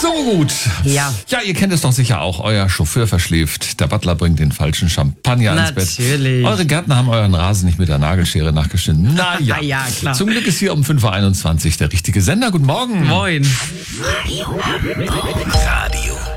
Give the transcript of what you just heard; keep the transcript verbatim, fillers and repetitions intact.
So gut. Ja. Ja, ihr kennt es doch sicher auch. Euer Chauffeur verschläft. Der Butler bringt den falschen Champagner ans Bett. Natürlich. Eure Gärtner haben euren Rasen nicht mit der Nagelschere nachgeschnitten. Na ja. Ja, klar. Zum Glück ist hier um fünf Uhr einundzwanzig der richtige Sender. Guten Morgen. Moin. Radio